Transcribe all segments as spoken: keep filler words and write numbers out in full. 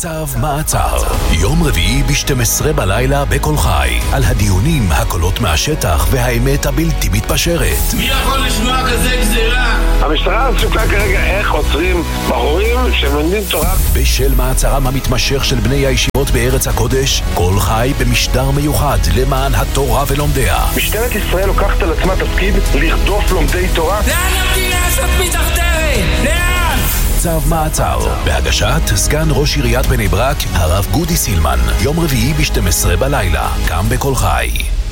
צו מעצר, יום רביעי ב-שתים עשרה בלילה בכל חי, על הדיונים, הקולות מהשטח והאמת הבלתי מתפשרת. מי יכול לשמוע כזה גזירה? המשטרה עסוקה כרגע איך עוצרים בחורים שמלמדים תורה. בשל מעצרם המתמשך של בני הישיבות בארץ הקודש, כל חי במשדר מיוחד למען התורה ולומדיה. משטרת ישראל לוקחת על עצמה תפקיד לרדוף לומדי תורה. לאן המדינה הזאת מתדרדרת? לאן? צו מעצר, בהגשת סגן ראש עיריית בני ברק, הרב גודי סילמן, יום רביעי ב-שתים עשרה בלילה, כאן בכל חי.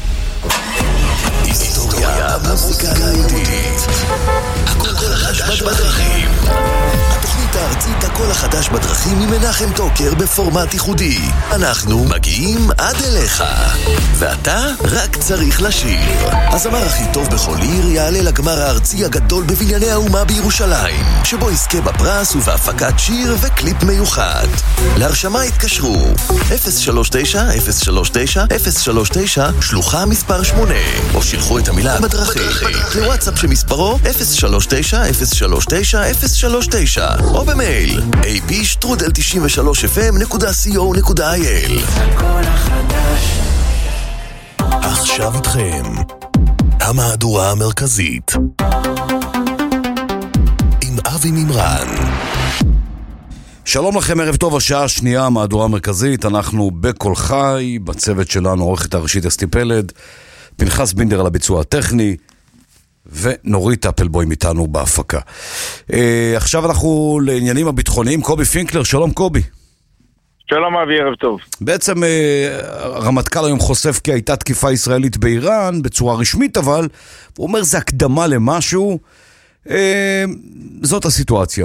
היסטוריה במוזיקה היהודית. הקול החדש בדרכים. התוכנית הארצית הקול החדש בדרכים עם מנחם טוקר בפורמט ייחודי. אנחנו מגיעים עד אליך, ואתה רק צריך לשיר. הזמר הכי טוב בכל עיר יעלה לגמר הארצי הגדול בבנייני האומה בירושלים, שבו יזכה בפרס ובהפקת שיר וקליפ מיוחד. להרשמה התקשרו אפס שלוש תשע אפס שלוש תשע אפס שלוש תשע שלוחה מספר שמונה, או שילחו את המילה בדרכים לוואטסאפ שמספרו אפס שלוש תשע אפס שלוש תשע אפס שלוש תשע, או במייל איי פי שטרודל תשעים ושלוש אף אם נקודה סי או נקודה איי אל. עכשיו איתכם המהדורה המרכזית עם אבי מימרן. שלום לכם, ערב טוב, השעה השנייה, מהדורה המרכזית. אנחנו בכל חי, בצוות שלנו עורכת הראשית אסתי פלד, פנחס בינדר על הביצוע הטכני, ונורית אפלבוים איתנו בהפקה. אה, עכשיו אנחנו לעניינים הביטחוניים. קובי פינקלר, שלום קובי. שלום אבי, ערב טוב. בעצם אה, הרמטכ"ל היום חושף כי הייתה תקיפה ישראלית באיראן, בצורה רשמית, אבל הוא אומר זה הקדמה למשהו. אה, זאת הסיטואציה.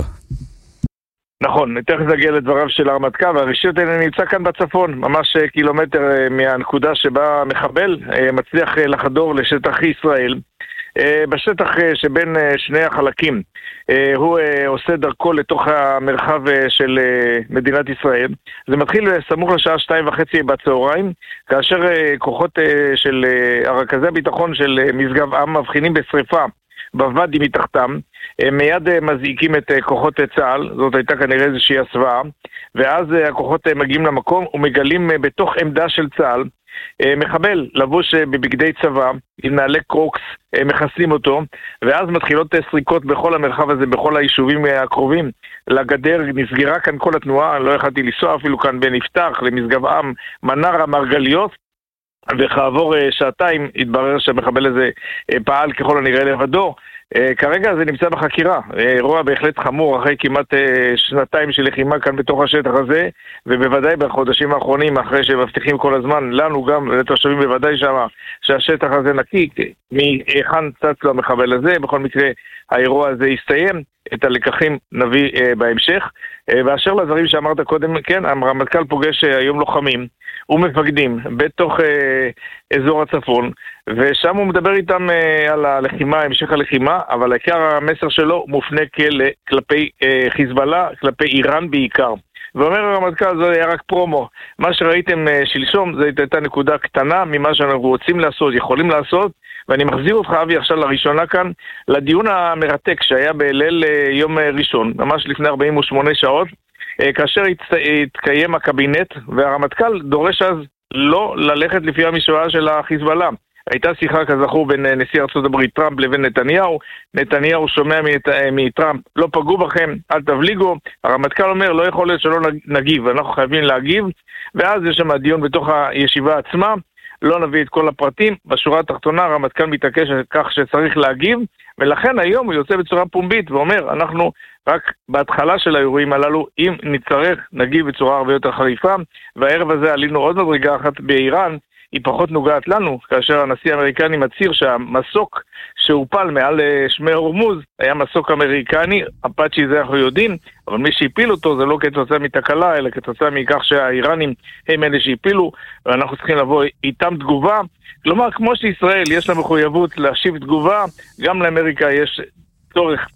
נכון, תכף נגיע לדבריו של הרמטכ"ל, והרשיות האלה נמצא כאן בצפון, ממש קילומטר מהנקודה שבה מחבל מצליח לחדור לשטח ישראל. בשטח שבין שני החלקים הוא עושה דרכו לתוך המרחב של מדינת ישראל. זה מתחיל סמוך לשעה שתיים וחצי בצהריים, כאשר כוחות של רכזי הביטחון של משגב עם מבחינים בשריפה בוואדי מתחתם, הם מיד מזעיקים את כוחות צה"ל, זאת הייתה כנראה איזושהי הסוואה, ואז הכוחות מגיעים למקום ומגלים בתוך עמדה של צה"ל מחבל לבוש בבגדי צבא עם נעלי קרוקס, מכסים אותו, ואז מתחילות סריקות בכל המרחב הזה, בכל היישובים הקרובים לגדר. נסגרה כאן כל התנועה, לא יכלתי לנסוע אפילו כאן בין יפתח למשגב עם, מנרה, מרגליות, וכעבור שעתיים התברר שהמחבל הזה פעל ככל הנראה לבדו. כרגע זה נמצא בחקירה, אירוע בהחלט חמור אחרי כמעט שנתיים של לחימה כאן בתוך השטח הזה, ובוודאי בחודשים האחרונים, אחרי שמבטיחים כל הזמן לנו גם לתושבים בוודאי שמה שהשטח הזה נקי מהיכן צץ לו המחבל הזה. בכל מקרה האירוע הזה יסתיים, את הלקחים נביא בהמשך. באשר לדברים שאמרת קודם, כן, הרמטכ"ל פוגש היום לוחמים ומפקדים בתוך אה, אזור הצפון, ושם הוא מדבר איתם אה, על הלחימה, המשך הלחימה, אבל העיקר המסר שלו מופנה כל, כלפי אה, חיזבאללה, כלפי איראן בעיקר. ואומר הרמטכ"ל, זה היה רק פרומו. מה שראיתם אה, שלשום, זה הייתה נקודה קטנה ממה שאנחנו רוצים לעשות, יכולים לעשות, ואני מחזיר אותך אבי עכשיו לראשונה כאן, לדיון המרתק שהיה בליל אה, יום אה, ראשון, ממש לפני ארבעים ושמונה שעות, כאשר התקיים הקבינט, והרמטכ"ל דורש אז לא ללכת לפי המשוואה של החיזבאללה. הייתה שיחה כזכור בין נשיא ארצות הברית טראמפ לבין נתניהו. נתניהו שומע מטראמפ, לא פגעו בכם, אל תבליגו. הרמטכ"ל אומר, לא יכול להיות שלא נגיב, אנחנו חייבים להגיב. ואז יש שם דיון בתוך הישיבה עצמה, לא נביא את כל הפרטים. בשורה התחתונה הרמטכ"ל מתעקש כך שצריך להגיב, ולכן היום הוא יוצא בצורה פומבית ואומר, אנחנו רק בהתחלה של האירועים הללו, אם נצטרך נגיב בצורה הרבה יותר חריפה. והערב הזה עלינו עוד מדרגה אחת באיראן, היא פחות נוגעת לנו, כאשר הנשיא האמריקני מצהיר שהמסוק שהופל מעל שמי הורמוז היה מסוק אמריקני, אפאצ'י זה אנחנו יודעים, אבל מי שהפיל אותו זה לא כתוצאה מתקלה, אלא כתוצאה מכך שהאיראנים הם אלה שהפילו, ואנחנו צריכים לבוא איתם תגובה. כלומר, כמו שישראל יש לה מחויבות להשיב תגובה, גם לאמריקה יש צורך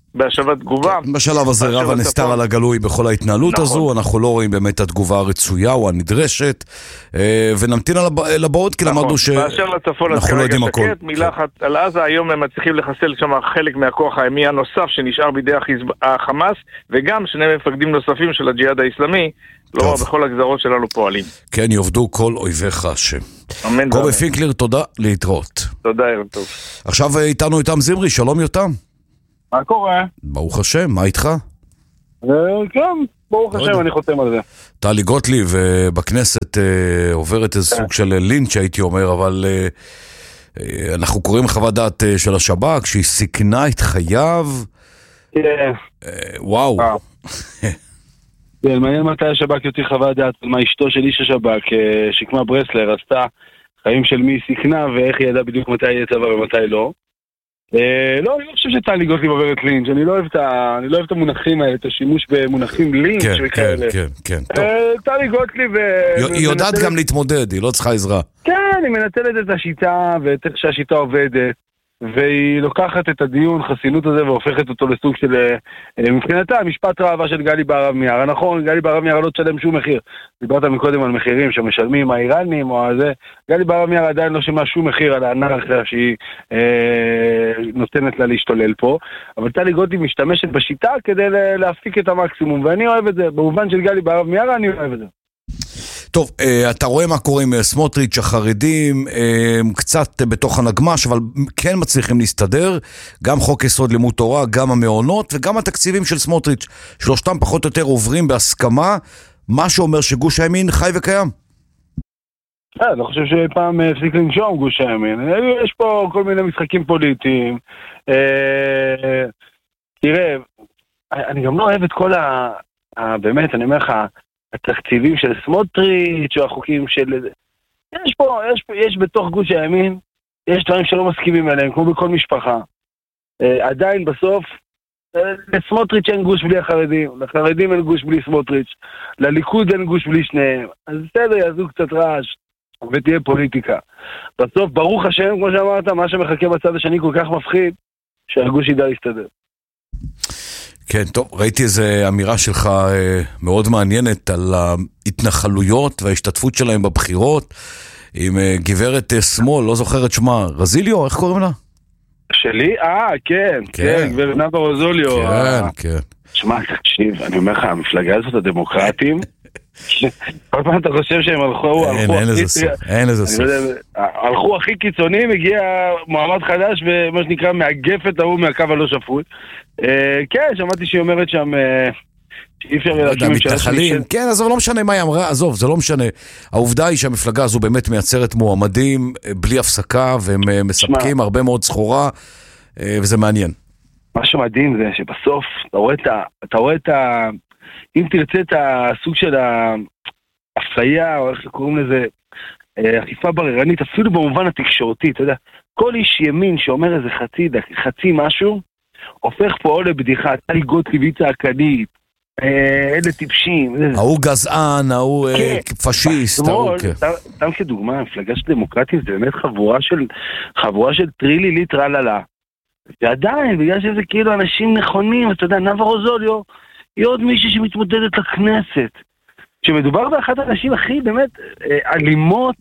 בהשבת תגובה. בשלב הזה רב הנסתר על הגלוי בכל ההתנהלות הזו, אנחנו לא רואים באמת את התגובה הרצויה או הנדרשת, ונמתין על הבאות, כי למדנו שאנחנו לא יודעים הכל. מילה אחת על עזה, היום הם מצליחים לחסל שם חלק מהכוח הימי הנוסף שנשאר בידי החמאס, וגם שני מפקדים נוספים של הג'יהאד האסלאמי, לא בכל הגזרות שלנו פועלים. כן, יעבדו כל אויביך השם. אמן. קובי פינקלר, תודה, להתראות. תודה, ערב טוב. עכשיו איתנו יותם זמרי, שלום יותם. מה קורה? ברוך השם, מה איתך? כן, ברוך השם, אני חותם על זה. טלי גוטליב בכנסת עוברת איזה סוג של לינץ' הייתי אומר, אבל אנחנו קוראים חוות דעת של השב"כ שהיא סיכנה את חייו. כן. וואו. כן, מעניין מתי השב"כ יוציא חוות דעת מה אשתו של איש השב"כ, שקמה ברסלר, עשתה חיים של מי סיכנה ואיך היא ידעה בדיוק מתי יהיה צבא ומתי לא. לא, אני לא חושב שטלי גוטליב עוברת לינץ', אני לא אוהב את המונחים האלה, את השימוש במונחים לינץ' וכאלה. כן, כן, כן. טלי גוטליב... היא יודעת גם להתמודד, היא לא צריכה עזרה. כן, היא מנצלת את השיטה ואת איך שהשיטה עובדת, והיא לוקחת את הדיון, חסינות הזה, והופכת אותו לסוג של... מבחינתה, משפט ראווה של גלי בהרב מיארה. נכון, גלי בהרב מיארה לא תשלם שום מחיר. דיברת מקודם על מחירים שמשלמים האיראנים או הזה. גלי בהרב מיארה עדיין לא שמע שום מחיר על האנרכיה שהיא אה, נותנת לה להשתולל פה. אבל טלי גוטליב משתמשת בשיטה כדי להפיק את המקסימום, ואני אוהב את זה. במובן של גלי בהרב מיארה אני אוהב את זה. טוב, אתה רואה מה קורה עם סמוטריץ', החרדים, קצת בתוך הנגמש, אבל כן מצליחים להסתדר, גם חוק יסוד לימוד תורה, גם המעונות וגם התקציבים של סמוטריץ', שלושתם פחות או יותר עוברים בהסכמה, מה שאומר שגוש הימין חי וקיים. אני חושב שפעם הפסיק לנשום גוש הימין, יש פה כל מיני משחקים פוליטיים, תראה, אני גם לא אוהב את כל ה... באמת, אני אומר לך, התקציבים של סמוטריץ' או החוקים של... יש פה, יש פה, יש בתוך גוש הימין, יש דברים שלא מסכימים עליהם, כמו בכל משפחה. אה, עדיין בסוף, אה, לסמוטריץ' אין גוש בלי החרדים, לחרדים אין גוש בלי סמוטריץ', לליכוד אין גוש בלי שניהם. אז בסדר, יעזו קצת רעש, ותהיה פוליטיקה. בסוף, ברוך השם, כמו שאמרת, מה שמחכה בצד השני כל כך מפחיד, שהגוש ידע להסתדר. כן, טוב, ראיתי איזו אמירה שלך אה, מאוד מעניינת על ההתנחלויות וההשתתפות שלהם בבחירות, עם אה, גברת אה, שמאל, לא זוכר את שמה, רזיליו, איך קוראים לה? שלי? אה, כן, כן, כן גברת נאוה רזוליו. כן, אה... כן. שמע, תקשיב, אני אומר לך, המפלגה הזאת, הדמוקרטים, כל פעם אתה חושב שהם הלכו, אין, אין לזה סוף, אין לזה סוף. הלכו הכי קיצוניים, הגיע מועמד חדש, ומה שנקרא, מאגף את ההוא מהקו הלא שפוי. כן, שמעתי שהיא אומרת שם, שאי אפשר להקים ממשלה מתנחלים, כן, אז לא משנה מה היא אמרה, עזוב, זה לא משנה. העובדה היא שהמפלגה הזו באמת מייצרת מועמדים בלי הפסקה, והם מספקים הרבה מאוד סחורה, וזה מעניין. מה שמדהים זה שבסוף, אתה רואה את ה... אם תרצה את הסוג של האפליה, או איך קוראים לזה, אכיפה בררנית, אפילו במובן התקשורתי, אתה יודע, כל איש ימין שאומר איזה חצי, חצי משהו, הופך פה או לבדיחה, טלי גוטליב היא צעקנית, אלה טיפשים. ההוא גזען, ההוא פשיסט. סתם כדוגמה, המפלגה של דמוקרטים זה באמת חבורה של, חבורה של טרילי ליטר עללה. ועדיין, בגלל שזה כאילו אנשים נכונים, אתה יודע, נאוה רזוליו, היא עוד מישהי שמתמודדת לכנסת. שמדובר באחת האנשים הכי באמת אלימות,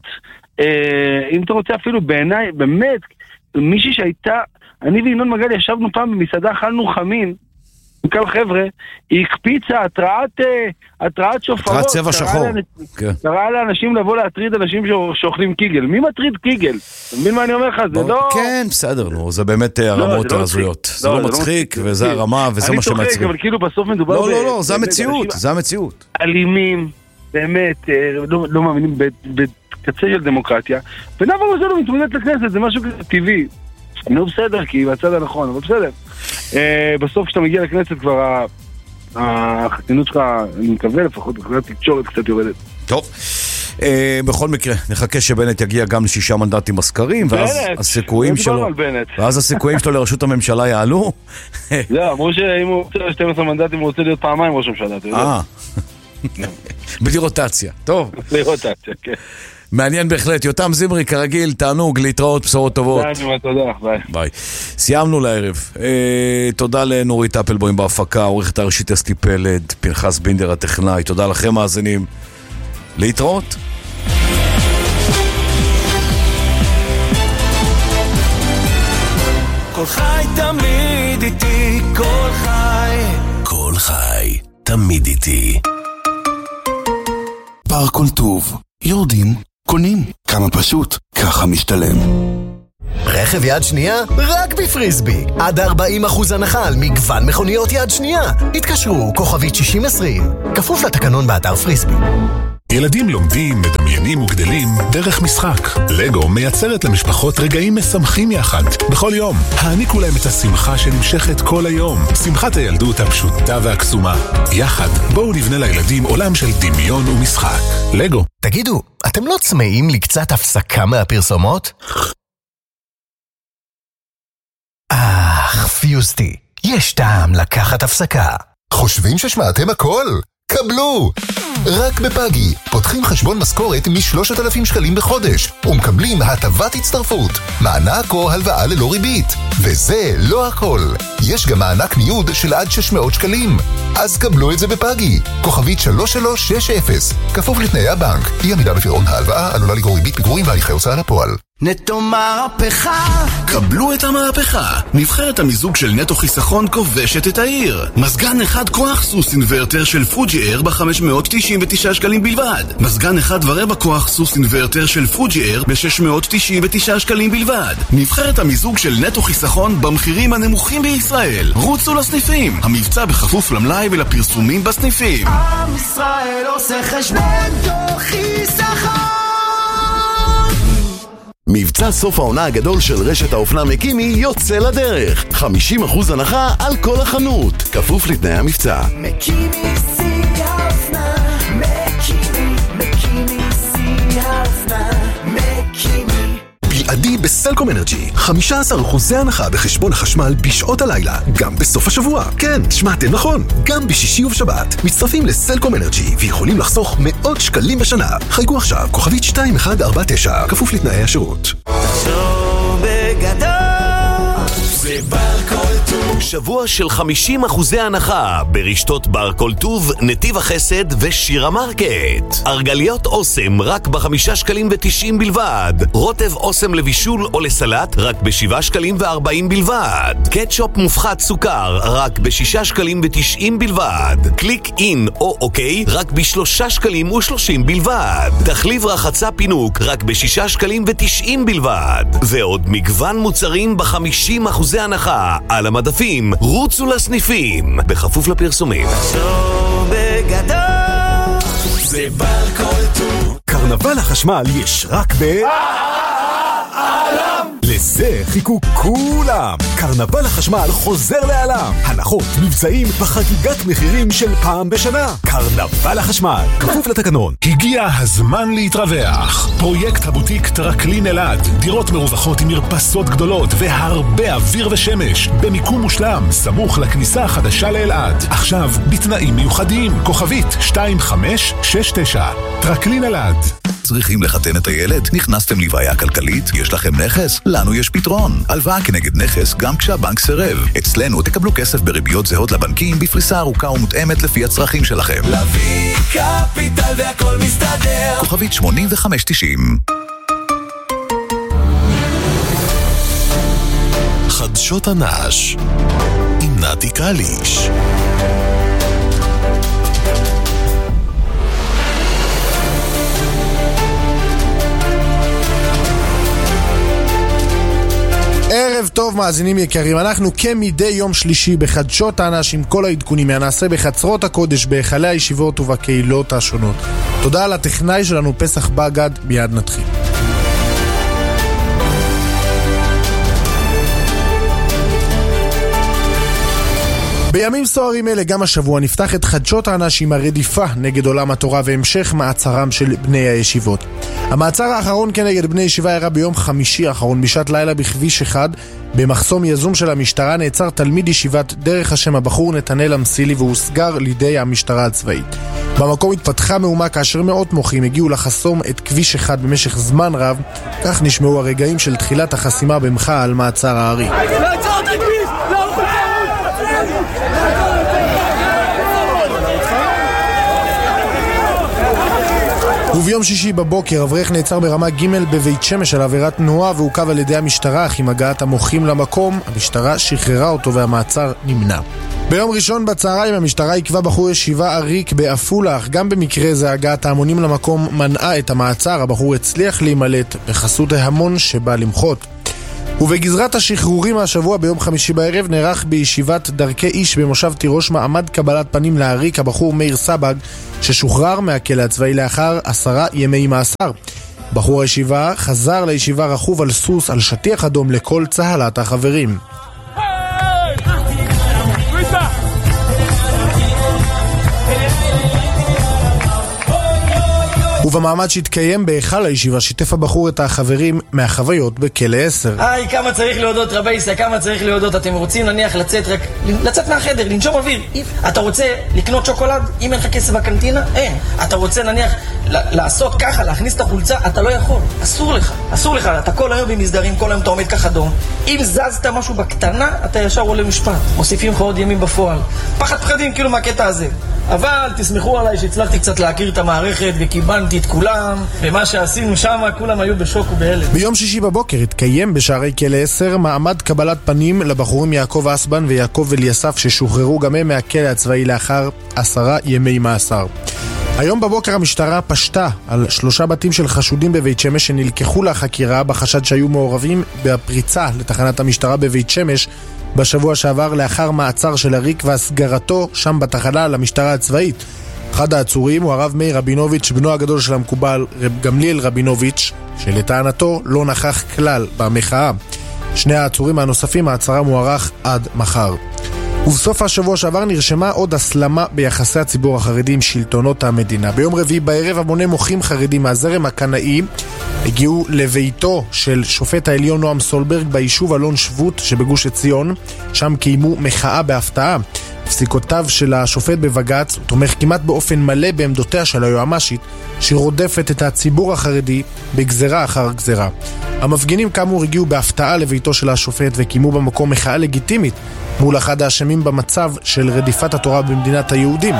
אם אתה רוצה אפילו בעיניי, באמת, מישהי שהייתה, אני וינון מגל ישבנו פעם במסעדה, אכלנו חמין, עם כל חבר'ה, היא הקפיצה התרעת, התרעת שופרות. התרעת צבע שחור. קראה לאנשים לבוא להטריד אנשים שאוכלים קיגל. מי מטריד קיגל? אתה מבין מה אני אומר לך? זה לא... כן, בסדר, נו, זה באמת הרמות ההזויות. זה לא מצחיק, וזה הרמה, וזה מה שמצחיק. אני צוחק, אבל כאילו בסוף מדובר... לא, לא, לא, זה המציאות, זה המציאות. אלימים, באמת, לא מאמינים בקצה של דמוקרטיה, ונאוה רזוליו מתמודדת לכנסת, זה משהו טבעי. נו בסדר, כי בצד הנכון, אבל בסדר. בסוף כשאתה מגיע לכנסת כבר החסינות שלך, אני מקווה לפחות, התקשורת קצת יורדת. טוב, בכל מקרה, נחכה שבנט יגיע גם לשישה מנדטים בסקרים, ואז הסיכויים שלו, ואז הסיכויים שלו לראשות הממשלה יעלו. לא, אמרו שאם הוא רוצה ל-שנים עשר מנדטים, הוא רוצה להיות פעמיים ראש הממשלה. אה, בלי רוטציה, טוב. בלי רוטציה, כן. מעניין בהחלט. יותם זמרי, כרגיל, תענוג, להתראות, בשורות טובות. ביי, תודה, ביי. ביי. סיימנו לערב. אה, תודה לנורית אפלבוים בהפקה, עורכת הראשית אסתי פלד, פנחס בינדר הטכנאי. תודה לכם מאזינים. להתראות. כל חי תמיד איתי, כל חי. כל חי תמיד איתי. בר כל טוב. יורדים, קונים. כמה פשוט, ככה משתלם. רכב יד שנייה? רק בפריסבי. עד ארבעים אחוז הנחה על מגוון מכוניות יד שנייה. התקשרו, כוכבית שישים עשרים. כפוף לתקנון באתר פריסבי. ילדים לומדים, מדמיינים וגדלים דרך משחק. לגו מייצרת למשפחות רגעים משמחים יחד. בכל יום, העניקו להם את השמחה שנמשכת כל היום. שמחת הילדות הפשוטה והקסומה. יחד, בואו נבנה לילדים עולם של דמיון ומשחק. לגו. תגידו, אתם לא צמאים לקצת הפסקה מהפרסומות? אך, פיוסטי, יש טעם לקחת הפסקה. חושבים ששמעתם הכל? קבלו! רק בפאגי, פותחים חשבון משכורת מ-שלושת אלפים שקלים בחודש, ומקבלים הטבת הצטרפות, מענק או הלוואה ללא ריבית. וזה לא הכל. יש גם מענק ניוד של עד שש מאות שקלים. אז קבלו את זה בפאגי. כוכבית שלוש שלוש שש אפס. כפוף לתנאי הבנק. אי עמידה בפירעון ההלוואה עלולה לגרור ריבית פיגורים והליכי הוצאה לפועל. נטו מהפכה. קבלו את המהפכה. נבחרת המיזוג של נטו חיסכון כובשת את העיר. מזגן אחד כוח סוס אינוורטר של פוג'י אייר ב-חמש מאות תשעים ותשעה שקלים בלבד. מזגן אחד ורבע כוח סוס אינוורטר של פוג'י אייר ב-שש מאות תשעים ותשעה שקלים בלבד. נבחרת המיזוג של נטו חיסכון במחירים הנמוכים בישראל. רוצו לסניפים. המבצע בכפוף למלאי ולפרסומים בסניפים. עם ישראל עושה חשבון נטו חיסכון. מבצע סוף העונה הגדול של רשת האופנה מקימי יוצא לדרך. חמישים אחוז הנחה על כל החנות. כפוף לתנאי המבצע. מקימי שיא האופנה. מקימי, מקימי שיא האופנה. מקימי. בלעדי בסלקום אנרג'י, חמישה עשר אחוז הנחה בחשבון החשמל בשעות הלילה, גם בסוף השבוע. כן, שמעתם נכון, גם בשישי ובשבת. מצטרפים לסלקום אנרג'י ויכולים לחסוך מאות שקלים בשנה. חייגו עכשיו, כוכבית שתיים אחת ארבע תשע, כפוף לתנאי השירות. תחשוב בגדול, זה בר כל טוב. שבוע של חמישים אחוזי הנחה ברשתות בר כל טוב, נתיב החסד ושירה מרקט. ארגליות אוסם רק בחמישה שקלים ותשעים בלבד. רוטב אוסם לבישול או לסלט רק בשבעה שקלים וארבעים בלבד. קטשופ מופחת סוכר רק בשישה שקלים ותשעים בלבד. קליק אין או אוקיי רק בשלושה שקלים ושלושים בלבד. תחליב רחצה פינוק רק בשישה שקלים ותשעים בלבד. ועוד מגוון מוצרים בחמישים אחוזי הנחה על המדפים. רוצו לסניפים בכפוף לפרסומים. תחשוב בגדול, זה בר כל טוב. קרנבל החשמל יש רק ב... לזה חיכו כולם. קרנבל החשמל חוזר לעלם. הנחות, מבצעים וחגיגת מחירים של פעם בשנה. קרנבל החשמל, כפוף לתקנון. הגיע הזמן להתרווח. פרויקט הבוטיק טרקלין אלעד. דירות מרווחות עם מרפסות גדולות והרבה אוויר ושמש. במיקום מושלם, סמוך לכניסה החדשה לאלעד. עכשיו, בתנאים מיוחדים. כוכבית שתיים חמש שש תשע. טרקלין אלעד. צריכים לחתן את הילד? נכנסתם לבעיה כלכלית? יש לכם נכס? לנו יש פתרון. הלוואה כנגד נכס גם כשהבנק סירב. אצלנו תקבלו כסף בריביות זהות לבנקים בפריסה ארוכה ומותאמת לפי הצרכים שלכם. להביא קפיטל והכל מסתדר. כוכבית שמונים וחמש תשעים. חדשות הנש עם נתי קליש. ערב טוב מאזינים יקרים, אנחנו כמדי יום שלישי בחדשות האנש עם כל העדכונים מהנעשה בחצרות הקודש, בהיכלי הישיבות ובקהילות השונות. תודה על הטכנאי שלנו פסח בגד, מיד נתחיל. בימים סוערים אלה גם השבוע נפתח את חדשות האנשים הרדיפה נגד עולם התורה והמשך מעצרם של בני הישיבות. המעצר האחרון כנגד בני ישיבה אירע ביום חמישי האחרון בשעת לילה בכביש אחד. במחסום יזום של המשטרה נעצר תלמיד ישיבת דרך השם הבחור נתנאל אמסילי והוסגר לידי המשטרה הצבאית. במקום התפתחה מהומה כאשר מאות מוחים הגיעו לחסום את כביש אחד במשך זמן רב. כך נשמעו הרגעים של תחילת החסימה במחאה על מעצר הארי. וביום שישי בבוקר אברך נעצר ברמה ג' בבית שמש על עבירת תנועה ועוכב על ידי המשטרה, אך עם הגעת המוחים למקום המשטרה שחררה אותו והמעצר נמנע. ביום ראשון בצהריים המשטרה עיכבה בחור ישיבה עריק בעפולה, אך גם במקרה זה הגעת ההמונים למקום מנעה את המעצר. הבחור הצליח להימלט בחסות ההמון שבא למחות. ובגזרת השחרורים השבוע ביום חמישי בערב נערך בישיבת דרכי איש במושב תירוש מעמד קבלת פנים לעריק הבחור מאיר סבג ששוחרר מהכלא הצבאי לאחר עשרה ימי מאסר. בחור הישיבה חזר לישיבה רכוב על סוס על שטיח אדום לכל צהלת החברים. ובמעמד שהתקיים בהיכל הישיבה שיתף הבחור את החברים מהחוויות בכלא עשר. היי, כמה צריך להודות רבי ישראל, כמה צריך להודות. אתם רוצים נניח לצאת רק לצאת מהחדר, לנשום אוויר. אתה רוצה לקנות שוקולד? אם אין לך כסף בקנטינה? אין. אתה רוצה נניח לעשות ככה, להכניס את החולצה? אתה לא יכול. אסור לך. אסור לך. אתה כל היום במסדרים, כל היום אתה עומד ככה דום. אם זזת משהו בקטנה, אתה ישר עולה משפט. מוסיפים לך עוד ימים בפועל. פחד פחדים כאילו מהקטע הזה. אבל תסמכו עליי שהצלחתי קצת להכיר את המערכת וקיבנתי את כולם, ומה שעשינו שם כולם היו בשוק ובהלם. ביום שישי בבוקר התקיים בשערי כלא עשר מעמד קבלת פנים לבחורים יעקב אסבן ויעקב אליסף ששוחררו גם הם מהכלא הצבאי לאחר עשרה ימי מאסר. היום בבוקר המשטרה פשטה על שלושה בתים של חשודים בבית שמש שנלקחו לחקירה בחשד שהיו מעורבים בפריצה לתחנת המשטרה בבית שמש בשבוע שעבר לאחר מעצר של אריק והסגרתו שם בתחנה למשטרה הצבאית. אחד העצורים הוא הרב מאיר רבינוביץ', בנו הגדול של המקובל רב גמליאל רבינוביץ', שלטענתו לא נכח כלל במחאה. שני העצורים הנוספים העצרה מוארך עד מחר. ובסוף השבוע שעבר נרשמה עוד הסלמה ביחסי הציבור החרדי עם שלטונות המדינה. ביום רביעי בערב המוני מוחים חרדים מהזרם הקנאי הגיעו לביתו של שופט העליון נועם סולברג ביישוב אלון שבות שבגוש עציון. שם קיימו מחאה בהפתעה. פסיקותיו של השופט בבג"ץ הוא תומך כמעט באופן מלא בעמדותיה של היועמ"שית שרודפת את הציבור החרדי בגזרה אחר גזרה. המפגינים כאמור הגיעו בהפתעה לביתו של השופט וקיימו במקום מחאה לגיטימית מול אחד האשמים במצב של רדיפת התורה במדינת היהודים.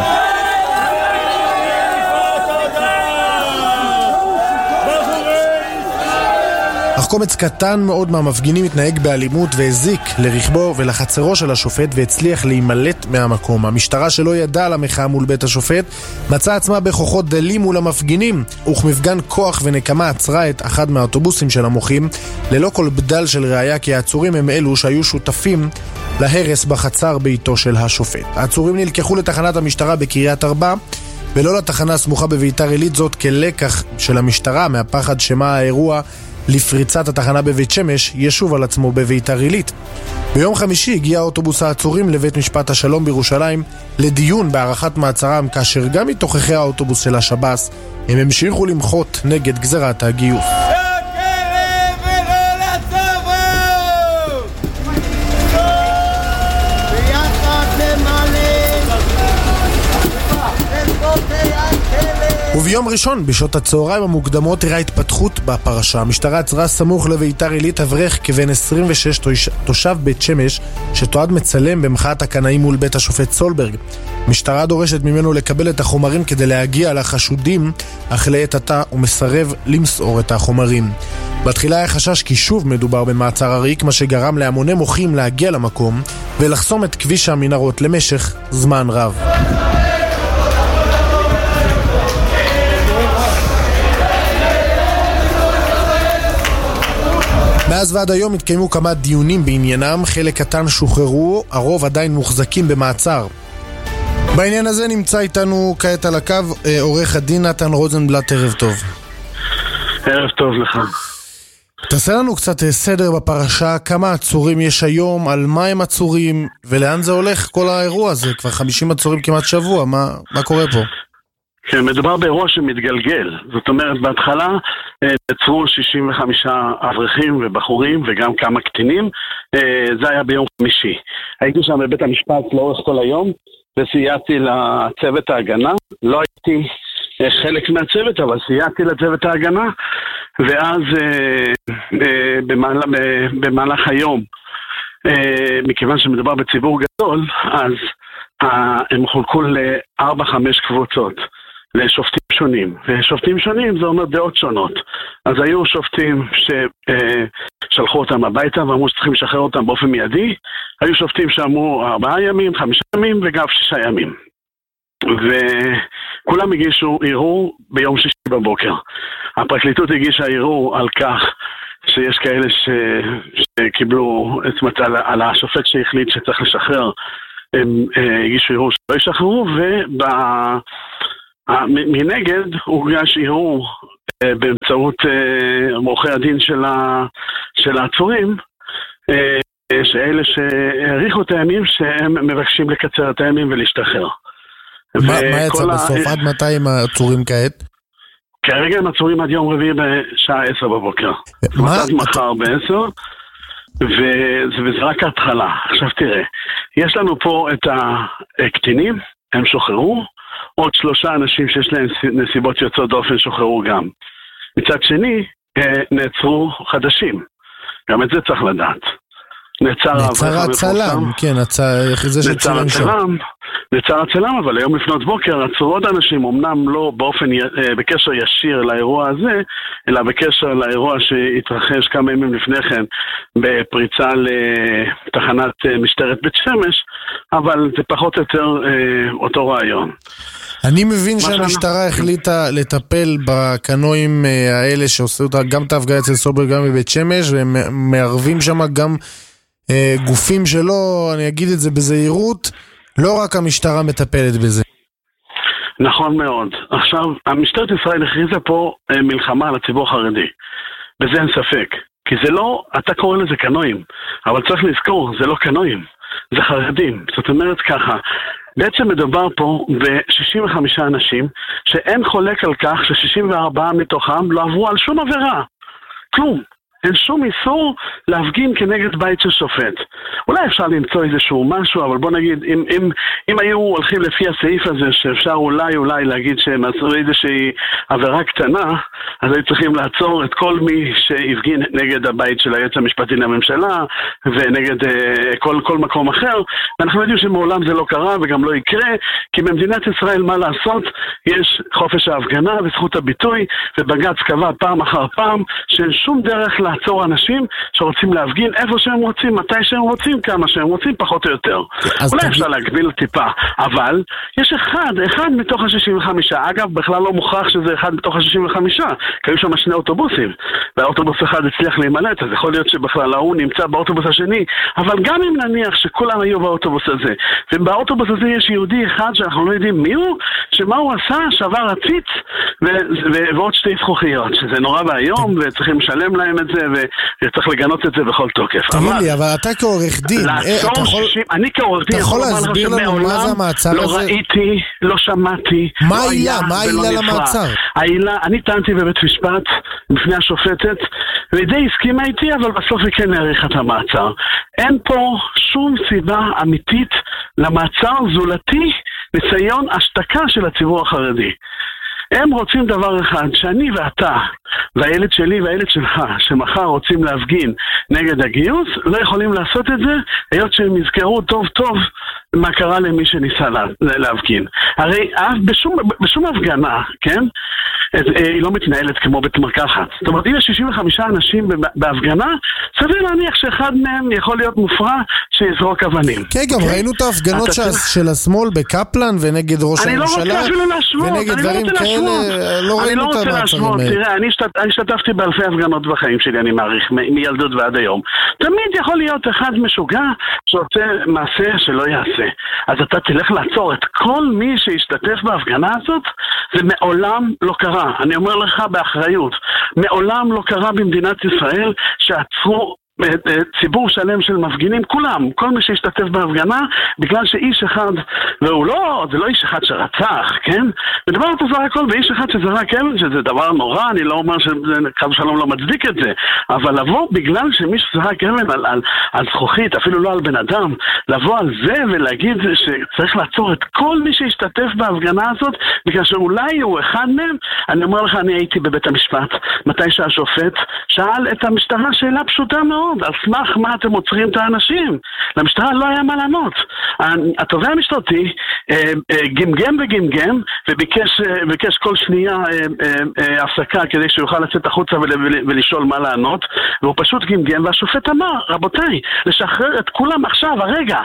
אך קומץ קטן מאוד מהמפגינים התנהג באלימות והזיק לרכבו ולחצרו של השופט והצליח להימלט מהמקום. המשטרה שלא ידעה על המחאה מול בית השופט מצאה עצמה בכוחות דלים מול המפגינים, וכמפגן כוח ונקמה עצרה את אחד מהאוטובוסים של המוחים ללא כל בדל של ראיה כי העצורים הם אלו שהיו שותפים להרס בחצר ביתו של השופט. העצורים נלקחו לתחנת המשטרה בקריית ארבע ולא לתחנה סמוכה בביתר עילית, זאת כלקח של המשטרה מהפחד שמה האירוע לפריצת התחנה בבית שמש ישוב על עצמו בביתר עילית. ביום חמישי הגיע אוטובוס העצורים לבית משפט השלום בירושלים לדיון בהארכת מעצרם, כאשר גם מתוככי האוטובוס של השב"ס הם המשיכו למחות נגד גזרת הגיוס. וביום ראשון בשעות הצהריים המוקדמות הראה התפתחות בפרשה. המשטרה עצרה סמוך לביתר עילית אברך כבן עשרים ושש תושב בית שמש שתועד מצלם במחאת הקנאים מול בית השופט סולברג. המשטרה דורשת ממנו לקבל את החומרים כדי להגיע לחשודים, אך לעת עתה הוא מסרב למסור את החומרים. בתחילה היה חשש כי שוב מדובר במעצר עריק, מה שגרם להמוני מוחים להגיע למקום ולחסום את כביש המנהרות למשך זמן רב. מאז ועד היום התקיימו כמה דיונים בעניינם, חלק קטן שוחררו, הרוב עדיין מוחזקים במעצר. בעניין הזה נמצא איתנו כעת על הקו עורך הדין נתן רוזנבלט, ערב טוב. ערב טוב לך. תעשה לנו קצת סדר בפרשה, כמה עצורים יש היום, על מה הם עצורים, ולאן זה הולך כל האירוע הזה? כבר חמישים עצורים כמעט שבוע, מה, מה קורה פה? כן, מדובר באירוע שמתגלגל. זאת אומרת, בהתחלה עצרו שישים וחמישה אברכים ובחורים וגם כמה קטינים. זה היה ביום חמישי. הייתי שם בבית המשפט לאורך כל היום, וסייעתי לצוות ההגנה. לא הייתי חלק מהצוות, אבל סייעתי לצוות ההגנה. ואז במהלך, במהלך היום, מכיוון שמדובר בציבור גדול, אז הם חולקו לארבע חמש קבוצות. לשופטים שונים, ושופטים שונים זה אומר דעות שונות. אז היו שופטים ששלחו אותם הביתה ואמרו שצריכים לשחרר אותם באופן מיידי, היו שופטים שאמרו ארבעה ימים, חמישה ימים וגם שישה ימים. וכולם הגישו ערעור ביום שישי בבוקר. הפרקליטות הגישה ערעור על כך שיש כאלה ש... שקיבלו את מצל על השופט שהחליט שצריך לשחרר, הם הגישו ערעור שלא ישחררו, וב... מנגד הוגש ערעור באמצעות עורכי הדין של העצורים, שאלה שהאריכו את הימים שהם מבקשים לקצר את הימים ולהשתחרר. מה יצא בסוף? עד מתי הם העצורים כעת? כרגע הם עצורים עד יום רביעי בשעה עשר בבוקר. עד מחר בעשר, וזה רק ההתחלה. עכשיו תראה, יש לנו פה את הקטינים, הם שוחררו, עוד שלושה אנשים שיש להם נסיבות יוצאות דופן שוחררו גם. מצד שני, נעצרו חדשים. גם את זה צריך לדעת. נעצר הצלם, כן, נעצר הצלם, נעצר הצלם, אבל היום לפנות בוקר עצרו עוד אנשים, אמנם לא באופן, בקשר ישיר לאירוע הזה, אלא בקשר לאירוע שהתרחש כמה ימים לפני כן, בפריצה לתחנת משטרת בית שמש, אבל זה פחות או יותר אותו רעיון. אני מבין שהמשטרה החליטה לטפל בקנועים האלה שעושים גם את ההפגנה אצל סובר גם בבית שמש, והם מערבים שם גם גופים שלא, אני אגיד את זה בזהירות, לא רק המשטרה מטפלת בזה. נכון מאוד. עכשיו, המשטרת ישראל הכריזה פה מלחמה על הציבור החרדי. בזה אין ספק. כי זה לא, אתה קורא לזה קנועים, אבל צריך לזכור, זה לא קנועים, זה חרדים. זאת אומרת ככה, בעצם מדובר פה ב-שישים וחמישה אנשים, שאין חולק על כך ש-שישים וארבעה מתוכם לא עברו על שום עבירה. כלום. אין שום איסור להפגין כנגד בית של שופט. אולי אפשר למצוא איזשהו משהו, אבל בוא נגיד, אם, אם, אם היו הולכים לפי הסעיף הזה, שאפשר אולי אולי להגיד שהם עשו איזושהי עבירה קטנה, אז היו צריכים לעצור את כל מי שהפגין נגד הבית של היועץ המשפטי לממשלה, ונגד uh, כל, כל מקום אחר. ואנחנו יודעים שמעולם זה לא קרה וגם לא יקרה, כי במדינת ישראל מה לעשות? יש חופש ההפגנה וזכות הביטוי, ובג"ץ קבע פעם אחר פעם שאין שום דרך לעצור אנשים שרוצים להפגין איפה שהם רוצים, מתי שהם רוצים, כמה שהם רוצים, פחות או יותר. אולי תגיד... אפשר להגביל טיפה, אבל יש אחד, אחד מתוך ה-שישים וחמישה, אגב, בכלל לא מוכרח שזה אחד מתוך ה-שישים וחמישה, כי היו שם שני אוטובוסים, והאוטובוס אחד הצליח להימלט, אז יכול להיות שבכלל ההוא נמצא באוטובוס השני, אבל גם אם נניח שכולם היו באוטובוס הזה, ובאוטובוס הזה יש יהודי אחד שאנחנו לא יודעים מי הוא, שמה הוא עשה, שבר עציץ, ו- ו- ועוד שתי זכוכיות, שזה נורא והיום, וצריכים לשלם להם את זה, וצריך לגנות את זה בכל תוקף. תגיד לי, אבל אתה כעורך דין, אני כעורך דין, אתה יכול להסביר לנו מה זה המעצר הזה? לא ראיתי, לא שמעתי. מה העילה? מה העילה למעצר? העילה, אני טענתי בבית משפט, בפני השופטת, ודי הסכימה איתי, אבל בסוף היא כן העריכה את המעצר. אין פה שום סיבה אמיתית למעצר זולתי ניסיון השתקה של הציבור החרדי. הם רוצים דבר אחד, שאני ואתה, והילד שלי והילד שלך, שמחר רוצים להפגין נגד הגיוס, לא יכולים לעשות את זה, היות שהם יזכרו טוב טוב מה קרה למי שניסה לה, להפגין. הרי בשום, בשום הפגנה, כן, היא לא מתנהלת כמו בית מרקחת. זאת אומרת, אם יש שישים וחמישה אנשים בהפגנה, סביר להניח שאחד מהם יכול להיות מופרע שיזרוק אבנים. כן, גם ראינו את ההפגנות של השמאל בקפלן ונגד ראש הממשלה, ונגד דברים כאלה, לא ראינו את המעצרים האלה. תראה, אני השתתפתי באלפי הפגנות בחיים שלי, אני מעריך, מילדות ועד היום. תמיד יכול להיות אחד משוגע שעושה מעשה שלא יעשה. אז אתה תלך לעצור את כל מי שישתתף בהפגנה הזאת, זה מעולם לא קרה. אני אומר לך באחריות, מעולם לא קרה במדינת ישראל שעצרו ציבור שלם של מפגינים, כולם, כל מי שהשתתף בהפגנה, בגלל שאיש אחד, והוא לא, זה לא איש אחד שרצח, כן? מדבר פה זה הכל באיש אחד שזרק אבן, שזה דבר נורא, אני לא אומר שחד ושלום לא מצדיק את זה, אבל לבוא בגלל שמישהו זרק אבן על, על, על זכוכית, אפילו לא על בן אדם, לבוא על זה ולהגיד שצריך לעצור את כל מי שהשתתף בהפגנה הזאת, בגלל שאולי הוא אחד מהם, אני אומר לך, אני הייתי בבית המשפט, מתי שהשופט שאל את המשטרה שאלה פשוטה מאוד, על סמך מה אתם עוצרים את האנשים? למשטרה לא היה מה לענות. התובע המשטרתי גמגם וגמגם וביקש כל שנייה הפסקה כדי שיוכל לצאת החוצה ולשאול מה לענות, והוא פשוט גמגם, והשופט אמר, רבותיי, לשחרר את כולם עכשיו, הרגע.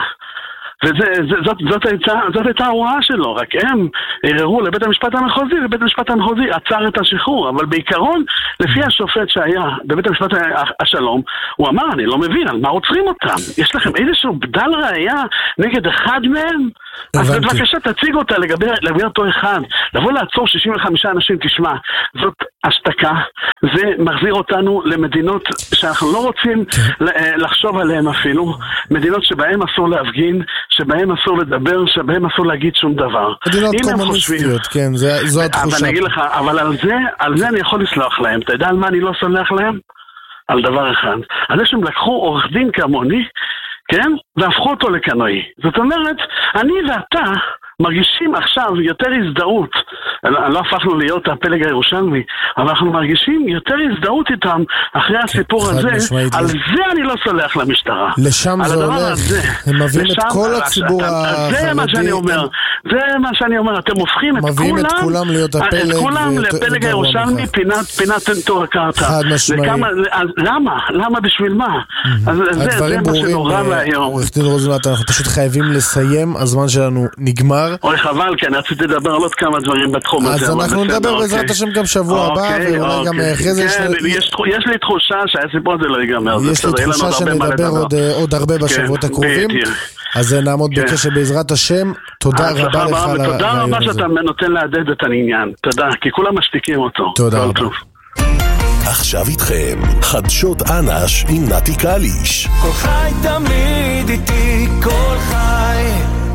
וזאת הייתה ההוראה שלו, רק הם ערערו לבית המשפט המחוזי, ובית המשפט המחוזי עצר את השחרור, אבל בעיקרון, לפי השופט שהיה בבית המשפט השלום, הוא אמר, אני לא מבין, על מה עוצרים אותם? יש לכם איזשהו בדל ראייה נגד אחד מהם? אז בבקשה תציג אותה לגבי אותו אחד, לבוא לעצור שישים וחמישה אנשים, תשמע, זאת השתקה, זה מחזיר אותנו למדינות שאנחנו לא רוצים לחשוב עליהן אפילו, מדינות שבהן אסור להפגין, שבהם אסור לדבר, שבהם אסור להגיד שום דבר. מדינות קומוניסטיות, כן, זו התחושה. אבל אני אגיד לך, אבל על זה, על זה אני יכול לסלוח להם. אתה יודע על מה אני לא סולח להם? על דבר אחד. על זה שהם לקחו עורך דין כמוני, כן? והפכו אותו לקנאי. זאת אומרת, אני ואתה מרגישים עכשיו יותר הזדהות, לא הפכנו להיות הפלג הירושלמי, אבל אנחנו מרגישים יותר הזדהות איתם אחרי הסיפור הזה, על זה אני לא סולח למשטרה. לשם זה הולך, הם מביאים את כל הציבור החרדי. זה מה שאני אומר, זה מה שאני אומר, אתם הופכים את כולם לפלג הירושלמי, פינת טנטור הקרתא. חד משמעי. למה? למה בשביל מה? הדברים ברורים, עורך דין רוזנבלט, אנחנו פשוט חייבים לסיים, הזמן שלנו נגמר. אוי חבל, כי אני רציתי לדבר על עוד כמה דברים בתחום הזה. אז אנחנו נדבר בעזרת השם גם שבוע הבא, ואולי גם אחרי זה... יש לי תחושה שהסיפור הזה לא ייגמר. יש לי תחושה שנדבר עוד הרבה בשבועות הקרובים. אז נעמוד בקשר בעזרת השם. תודה רבה לך על הרעיון הזה. תודה רבה שאתה נותן להדד את העניין. תודה, כי כולם משתיקים אותו. תודה רבה. עכשיו איתכם, חדשות אנש עם נתי קליש. כל חי תמיד איתי, כל חי.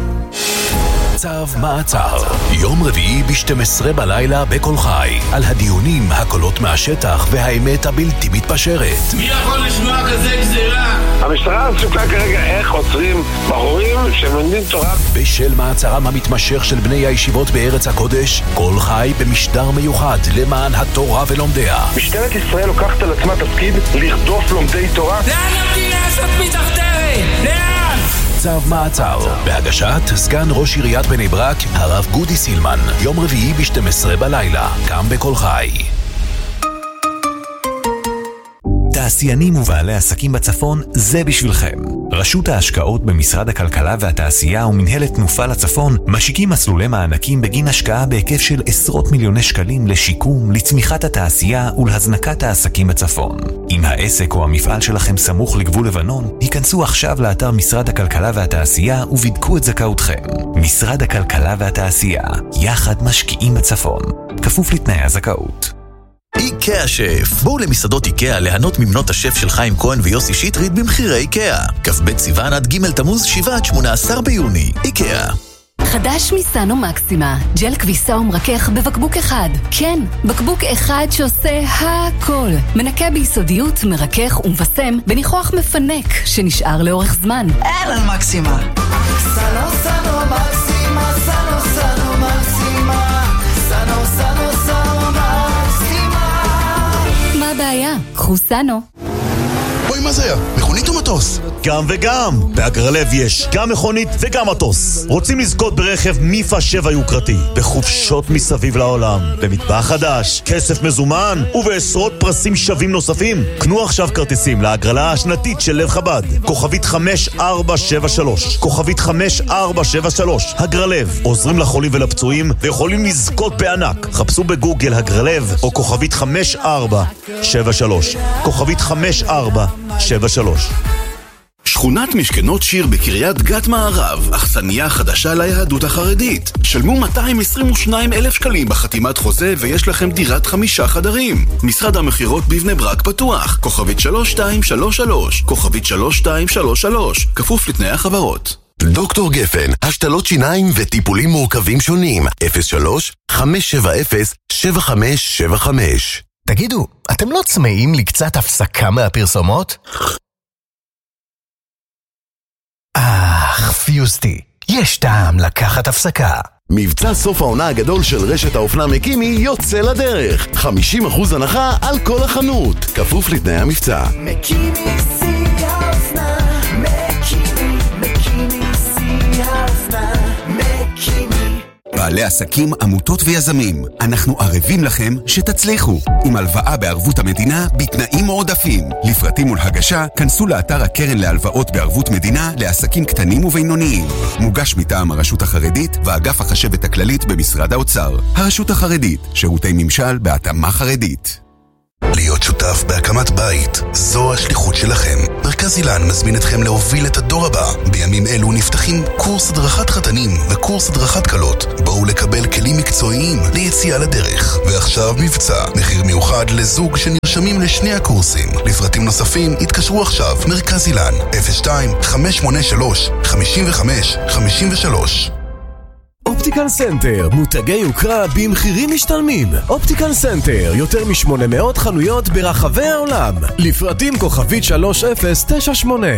צו מעצר, יום רביעי ב-שתים עשרה בלילה בכל חי, על הדיונים, הקולות מהשטח והאמת הבלתי מתפשרת. מי יכול לשמוע כזה גזירה? המשטרה עסוקה כרגע איך עוצרים בחורים שמלמדים תורה. בשל מעצרם המתמשך של בני הישיבות בארץ הקודש, כל חי במשדר מיוחד למען התורה ולומדיה. משטרת ישראל לוקחת על עצמה תפקיד לרדוף לומדי תורה. לאן המדינה הזאת מתחתרת? לאן? צו מעצר, בהגשת סגן ראש עיריית בני ברק, הרב גודי סילמן, יום רביעי ב-שתים עשרה בלילה, גם בכל חי. תעשיינים ובעלי עסקים בצפון, זה בשבילכם. רשות ההשקעות במשרד הכלכלה והתעשייה ומנהלת תנופה לצפון משיקים מסלולי מענקים בגין השקעה בהיקף של עשרות מיליוני שקלים לשיקום, לצמיחת התעשייה ולהזנקת העסקים בצפון. אם העסק או המפעל שלכם סמוך לגבול לבנון, היכנסו עכשיו לאתר משרד הכלכלה והתעשייה ובדקו את זכאותכם. משרד הכלכלה והתעשייה, יחד משקיעים בצפון. כפוף לתנאי הזכאות. איקאה שף. בואו למסעדות איקאה ליהנות ממנות השף של חיים כהן ויוסי שטרית במחירי איקאה. כ"ב סיוון עד ג' תמוז שבעה עד שמונה עשר ביוני. איקאה. חדש מסנו מקסימה, ג'ל כביסה ומרכך בבקבוק אחד. כן, בקבוק אחד שעושה הכל. מנקה ביסודיות, מרכך ומבשם בניחוח מפנק שנשאר לאורך זמן. אהלן מקסימה. סנו סנו מקסימה, סנו סנו מקסימה, סנו סנו סנו מקסימה. מה הבעיה? קחו סנו. בואי, מה זה היה? מכונית או מטוס? גם וגם. בהגרלב יש גם מכונית וגם מטוס. רוצים לזכות ברכב מיפה שבע יוקרתי, בחופשות מסביב לעולם, במטבח חדש, כסף מזומן ובעשרות פרסים שווים נוספים? קנו עכשיו כרטיסים להגרלה השנתית של לב חב"ד. כוכבית חמש ארבע שבע שלוש. כוכבית חמש ארבע שבע שלוש. הגרלב. עוזרים לחולים ולפצועים ויכולים לזכות בענק. חפשו בגוגל הגרלב או כוכבית חמש ארבע שבע שלוש. כוכבית חמש ארבע שבע שלוש. שכונת משכנות שיר בקריית גת מערב, אכסניה חדשה ליהדות החרדית. שלמו מאתיים עשרים ושניים אלף שקלים בחתימת חוזה ויש לכם דירת חמישה חדרים. משרד המחירות בבני ברק פתוח, כוכבית שלוש שתיים שלוש שלוש, כוכבית שלוש שתיים שלוש שלוש, כפוף לתנאי החברות. דוקטור גפן, השתלות שיניים וטיפולים מורכבים שונים. אפס שלוש חמש שבע אפס שבע חמש שבע חמש. תגידו, אתם לא צמאים לקצת הפסקה מהפרסומות? אך, פיוסטי, יש טעם לקחת הפסקה. מבצע סוף העונה הגדול של רשת האופנה מקימי יוצא לדרך. חמישים אחוז הנחה על כל החנות, כפוף לתנאי המבצע. מקימי שיא האופנה, מקימי, מקימי שיא האופנה, מקימי. בעלי עסקים, עמותות ויזמים, אנחנו ערבים לכם שתצליחו עם הלוואה בערבות המדינה בתנאים מועדפים. לפרטים ולהגשה, כנסו לאתר הקרן להלוואות בערבות מדינה לעסקים קטנים ובינוניים. מוגש מטעם הרשות החרדית ואגף החשבת הכללית במשרד האוצר. הרשות החרדית, שירותי ממשל בהתאמה חרדית. להיות שותף בהקמת בית, זו השליחות שלכם. מרכז אילן מזמין אתכם להוביל את הדור הבא. בימים אלו נפתחים קורס הדרכת חתנים וקורס הדרכת קלות. בואו לקבל כלים מקצועיים ליציאה לדרך. ועכשיו מבצע, מחיר מיוחד לזוג שנרשמים לשני הקורסים. לפרטים נוספים התקשרו עכשיו. מרכז אילן, אפס שתיים חמש שמונה שלוש חמש חמש חמש שלוש. אופטיקל סנטר, מותגי יוקרה במחירים משתלמים. אופטיקל סנטר, יותר מ-שמונה מאות חנויות ברחבי העולם. לפרטים כוכבית שלוש אפס תשע שמונה.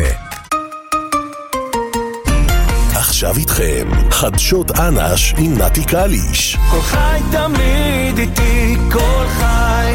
עכשיו איתכם, חדשות אנש עם נתי קליש. כל חי תמיד איתי, כל חי.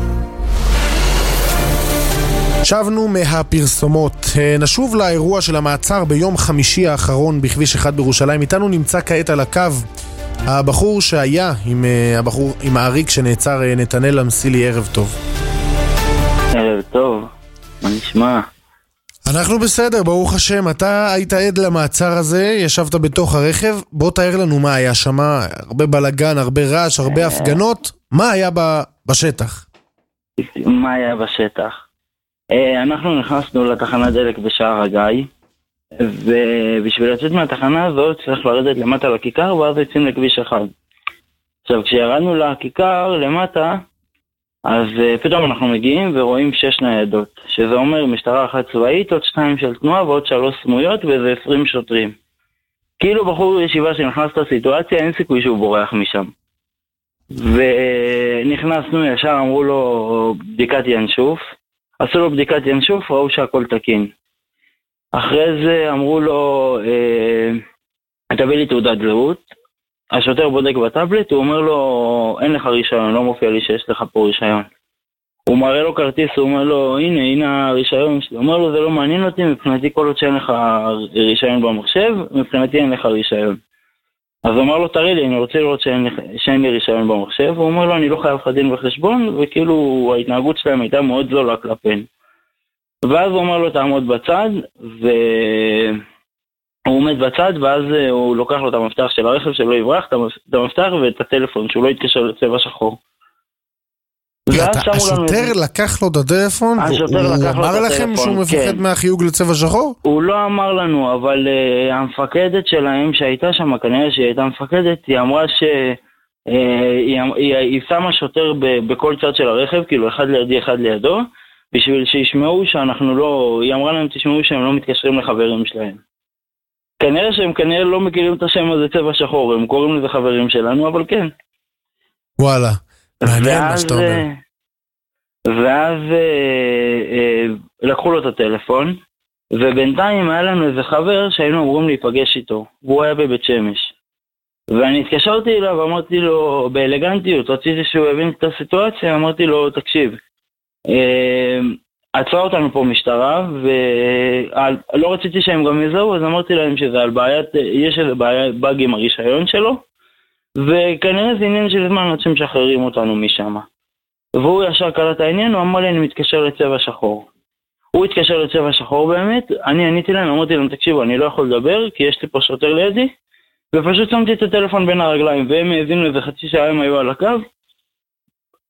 שבנו מהפרסומות. נשוב לאירוע של המעצר ביום חמישי האחרון בכביש אחד בירושלים. איתנו נמצא כעת על הקו הבחור שהיה עם הבחור עם האריק שנעצר, נתנאל אמסילי. ערב טוב. ערב טוב, מה נשמע? אנחנו בסדר, ברוך השם. אתה היית עד למעצר הזה, ישבת בתוך הרכב. בוא תאר לנו מה היה שם. הרבה בלגן, הרבה רעש, הרבה הפגנות. מה היה בשטח? מה היה בשטח? אנחנו נכנסנו לתחנת דלק בשער הגיא, ובשביל לצאת מהתחנה הזאת צריך לרדת למטה לכיכר ואז יוצאים לכביש אחד. עכשיו כשירדנו לכיכר למטה, אז פתאום אנחנו מגיעים ורואים שש ניידות, שזה אומר משטרה אחת צבאית, עוד שתיים של תנועה ועוד שלוש סמויות וזה עשרים שוטרים. כאילו בחור ישיבה שנכנס לסיטואציה, אין סיכוי שהוא בורח משם. ונכנסנו ישר, אמרו לו בדיקת ינשוף, עשו לו בדיקת ינשוף, ראו שהכל תקין. אחרי זה אמרו לו, אה, תביא לי תעודת זהות. השוטר בודק בטאבלט, הוא אומר לו, אין לך רישיון, לא מופיע לי שיש לך פה רישיון. הוא מראה לו כרטיס, הוא אומר לו, הנה, הנה הרישיון שלי. הוא אומר לו, זה לא מעניין אותי, מבחינתי כל עוד שאין לך רישיון במחשב, מבחינתי אין לך רישיון. אז הוא אמר לו, תראי לי, אני רוצה לראות שאין, שאין לי רישיון במחשב. הוא אומר לו, אני לא חייב לך דין וחשבון, וכאילו ההתנהגות שלהם הייתה מאוד זולה כלפינו. ואז הוא אומר לו, תעמוד בצד, והוא עומד בצד, ואז הוא לוקח לו את המפתח של הרכב, שלא יברח, את המפתח ואת הטלפון, שהוא לא יתקשר לצבע שחור. השוטר לקח לו את הטלפון? הוא אמר לכם שהוא מפחד מהחיוג לצבע שחור? הוא לא אמר לנו, אבל המפקדת שלהם שהייתה שם, כנראה שהיא הייתה מפקדת, היא אמרה שהיא שמה שוטר בכל צד של הרכב, כאילו אחד לידי אחד לידו, בשביל שישמעו שאנחנו לא, היא אמרה להם תשמעו שהם לא מתקשרים לחברים שלהם. כנראה שהם כנראה לא מכירים את השם הזה צבע שחור, הם קוראים לזה חברים שלנו, אבל כן. וואלה. מעניין מה שאתה אומר. ואז אה, אה, לקחו לו את הטלפון, ובינתיים היה לנו איזה חבר שהיינו אמורים להיפגש איתו, והוא היה בבית שמש. ואני התקשרתי אליו, אמרתי לו, באלגנטיות, רציתי שהוא יבין את הסיטואציה, אמרתי לו, תקשיב, אה, עצרה אותנו פה משטרה, ולא רציתי שהם גם יזהו, אז אמרתי להם שזה על בעיית, יש איזה בעיה, באג עם הרישיון שלו, וכנראה זה עניין של זמן עד שמשחררים אותנו משם. והוא ישר קלט את העניין, הוא אמר לי, אני מתקשר לצבע שחור. הוא התקשר לצבע שחור באמת, אני עניתי להם, אמרתי להם, תקשיבו, אני לא יכול לדבר, כי יש לי פה שוטר לידי, ופשוט שמתי את הטלפון בין הרגליים, והם האזינו איזה חצי שעה, הם היו על הקו,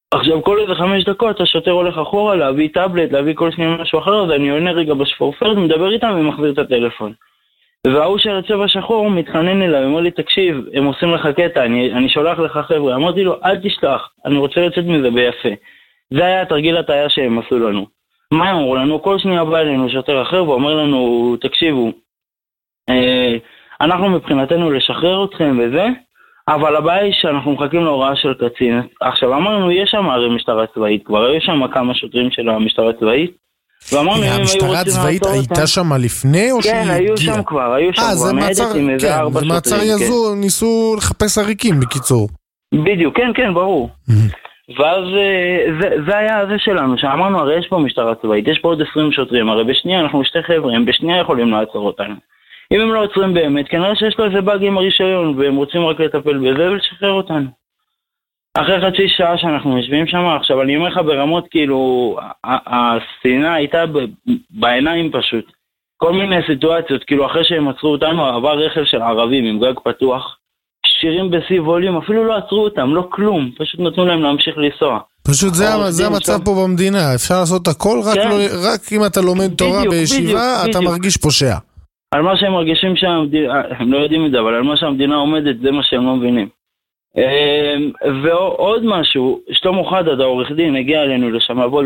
עכשיו כל איזה חמש דקות השוטר הולך אחורה להביא טאבלט, להביא כל שנייה משהו אחר, אז אני עונה רגע בשפורפרת, מדבר איתם ומחזיר את הטלפון. והוא של הצבע שחור מתחנן אליי, אומר לי, תקשיב, הם עושים לך קטע, אני, אני שולח לך חבר'ה. אמרתי לו, אל תשלח, אני רוצה לצאת מזה ביפה. זה היה התרגיל הטעיה שהם עשו לנו. מה הם אמרו לנו? כל שנייה בא אלינו שוטר אחר ואומר לנו, תקשיבו, אה, אנחנו מבחינתנו לשחרר אתכם וזה, אבל הבעיה היא שאנחנו מחכים להוראה של קצין. עכשיו אמרנו, יש שם הרי משטרה צבאית, כבר היו שם כמה שוטרים של המשטרה צבאית, ואמרנו, המשטרה הצבאית הייתה שם לפני או שהיא הגיעה? כן, היו שם כבר, היו שם כבר, נהדת עם איזה ארבע שוטרים. זה מעצר יזו, ניסו לחפש עריקים בקיצור. בדיוק, כן, כן, ברור. ואז זה, זה היה זה שלנו, שאמרנו, הרי יש פה משטרה צבאית, יש פה עוד עשרים שוטרים, הרי בשנייה אנחנו שתי חבר'ה, הם בשנייה יכולים לעצור אותנו. אם הם לא עוצרים באמת, כנראה שיש לו איזה באג עם הרישיון, והם רוצים רק לטפל בזה ולשחרר אותנו. אחרי חצי שעה שאנחנו יושבים שם, עכשיו אני אומר לך ברמות, כאילו, הסצנה הייתה בעיניים פשוט. כל מיני סיטואציות, כאילו אחרי שהם עצרו אותנו, עבר רכב של ערבים עם גג פתוח, שירים בשיא ווליום, אפילו לא עצרו אותם, לא כלום, פשוט נתנו להם להמשיך לנסוע. פשוט זה, זה המצב פה במדינה, אפשר לעשות הכל, רק, כן. לא, רק אם אתה לומד תורה בדיוק, בישיבה, בדיוק, אתה בדיוק. מרגיש פושע. על מה שהם מרגישים שהמדינה, הם לא יודעים את זה, אבל על מה שהמדינה עומדת, זה מה שהם לא מבינים. ועוד משהו, שלמה חדד, העורך דין, הגיע אלינו לשם לעבוד